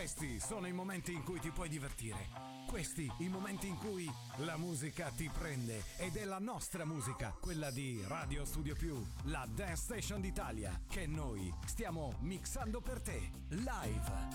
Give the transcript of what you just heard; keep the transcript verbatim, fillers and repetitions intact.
Questi sono i momenti in cui ti puoi divertire. Questi i momenti in cui la musica ti prende. Ed è la nostra musica, quella di Radio Studio Più, la Dance Station d'Italia, che noi stiamo mixando per te, live.